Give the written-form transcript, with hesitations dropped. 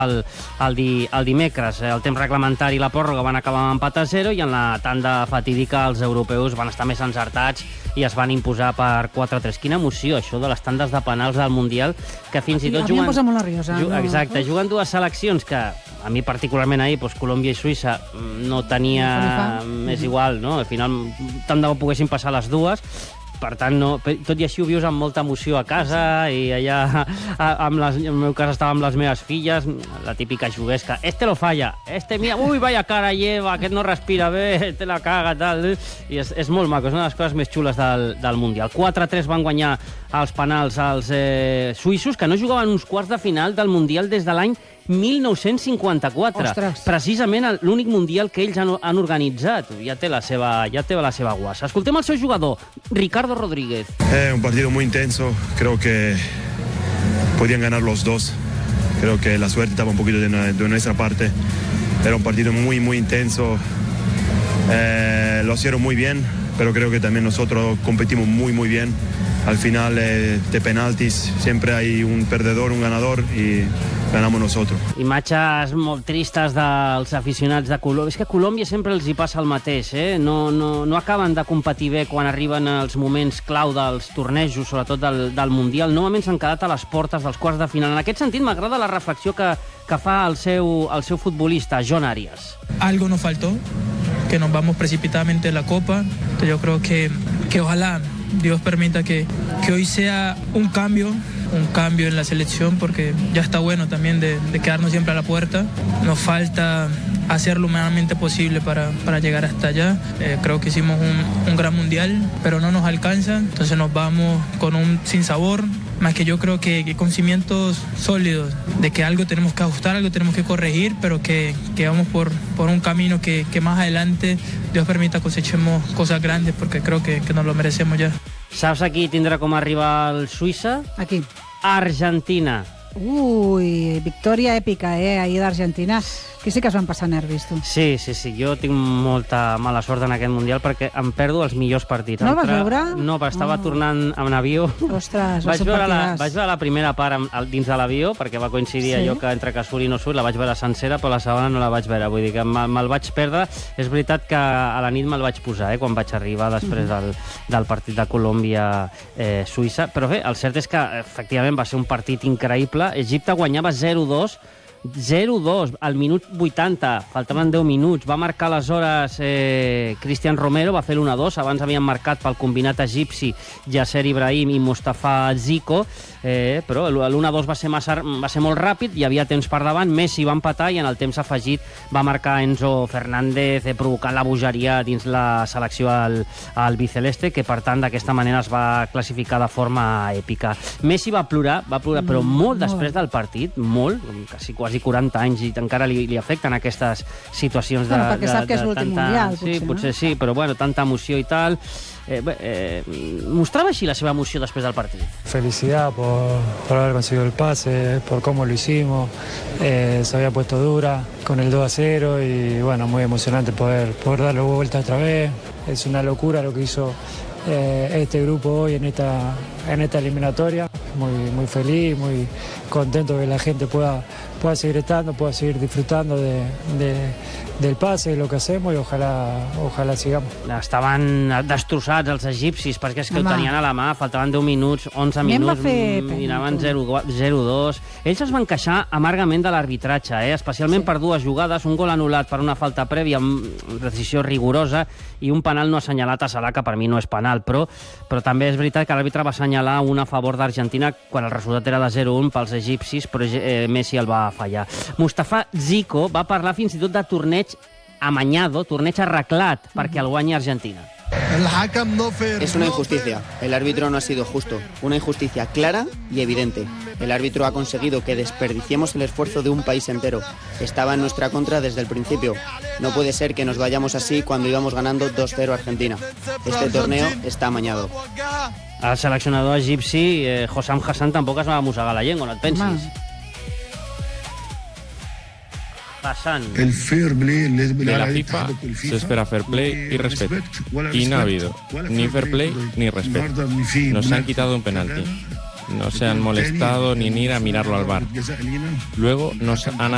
el dimecres. El temps reglamentari i la pròrroga van acabar amb empat a 0 i en la tanda fatídica els europeus van estar més encertats i es van imposar per 4-3. Quina emoció, això de les tandes de penals del Mundial, que fins i tot juguen... A mi em posa molt nerviosa. Exacte, juguen dues seleccions que a mi particularment ahir, Colòmbia i Suïssa, no tenia més igual, no? Al final tant de bo poguessin passar les dues. Per tant, no, tot i així ho vius amb molta emoció a casa i allà, en el meu cas estava amb les meves filles, la típica juguesca, lo falla, mira, ui, vaya cara lleva, aquest no respira bé, te la caga, tal, i és molt maco, és una de les coses més xules del Mundial. 4-3 van guanyar els penals als suïssos, que no jugaven uns quarts de final del Mundial des de l'any 1954. Ostres. Precisament l'únic Mundial que ells han organitzat. Ja té la seva guassa. Escoltem el seu jugador, Ricardo Rodríguez. Un partido muy intenso. Creo que podían ganar los dos. Creo que la suerte estaba un poquito de nuestra parte. Era un partido muy, muy intenso. Lo hicieron muy bien, pero creo que también nosotros competimos muy, muy bien. Al final, de penaltis, siempre hay un perdedor, un ganador, y ganamos nosotros. Imatges molt tristes dels aficionats de Colòmbia. És que a Colòmbia sempre els hi passa el mateix, eh? No acaben de competir bé quan arriben els moments clau dels tornejos, sobretot del Mundial. Normalment s'han quedat a les portes dels quarts de final. En aquest sentit, m'agrada la reflexió que fa el seu futbolista, John Arias. Algo nos faltó, que nos vamos precipitadamente de la Copa. Entonces yo creo que ojalá Dios permita que hoy sea un cambio en la selección, porque ya está bueno también de quedarnos siempre a la puerta. Nos falta hacer lo humanamente posible para llegar hasta allá. Creo que hicimos un gran mundial, pero no nos alcanza, entonces nos vamos con un sinsabor, más que yo creo que con cimientos sólidos, de que algo tenemos que ajustar, algo tenemos que corregir, pero que vamos por un camino que más adelante Dios permita cosechemos cosas grandes, porque creo que nos lo merecemos ya. Saps aquí tindrà com a rival Suïssa? Aquí. Argentina. Ui, victòria èpica, ahir d'Argentina. Que sí que es van passar nervis, tu. Sí. Jo tinc molta mala sort en aquest Mundial perquè em perdo els millors partits. No el vas veure? No, però estava tornant en avió. Ostres, vaig veure la primera part dins de l'avió, perquè va coincidir allò que entre que surt i no surt, la vaig veure sencera, però la segona no la vaig veure. Vull dir que me'l vaig perdre. És veritat que a la nit me'l vaig posar, quan vaig arribar després del partit de Colòmbia-Suïssa. Però bé, el cert és que efectivament va ser un partit increïble. Egipte guanyava 0-2 al minut 80, faltaven 10 minuts. Va marcar aleshores Cristian Romero, va fer l'1-2, abans havien marcat pel combinat egipci Yasser Ibrahim i Mustafa Zico, però l'1-2 va ser molt ràpid, hi havia temps per davant, Messi va empatar i en el temps afegit va marcar Enzo Fernández, provocant la bogeria dins la selecció al Biceleste, que per tant d'aquesta manera es va classificar de forma èpica. Messi va plorar, però molt després del partit, molt, quasi 40 anys, i encara li afecten aquestes situacions de... Perquè sap que és l'últim mundial, potser, no? Potser sí, però bueno, tanta emoció i tal. Mostrava així la seva emoció després del partit. Felicidad por haber conseguido el pase, por cómo lo hicimos. Se había puesto dura con el 2-0 y bueno, muy emocionante poder darle vuelta otra vez. Es una locura lo que hizo este grupo hoy en esta eliminatoria. Muy feliz, muy contento que la gente pueda seguir estando, pueda seguir disfrutando del pase, de lo que hacemos, y ojalá sigamos. Estaven destrossats els egipcis perquè és que ho tenien a la mà, faltaven 10 minuts, 11 minuts, i anaven 0-2. Ells es van queixar amargament de l'arbitratge, especialment per dues jugades, un gol anul·lat per una falta prèvia amb decisió rigorosa i un penal no assenyalat a Salah, que per mi no és penal, però també és veritat que l'àrbitre va assenyalar un a favor d'Argentina quan el resultat era de 0-1 pels egipcis, però Messi el va fallar. Mustafa Zico va parlar fins i tot de torneig amañado, torneig arreglat perquè el guanyi Argentina. Es una injusticia. El árbitro no ha sido justo. Una injusticia clara y evidente. El árbitro ha conseguido que desperdiciemos el esfuerzo de un país entero. Estaba en nuestra contra desde el principio. No puede ser que nos vayamos así cuando íbamos ganando 2-0 a Argentina. Este torneo está amañado. El seleccionador egipci, Hossam Hassan, tampoc es va mossegar la llengua, no et pensis. De la FIFA se espera fair play y respeto. Y no ha habido ni fair play ni respeto. Nos han quitado un penalti. No se han molestado ni en ir a mirarlo al VAR. Luego nos han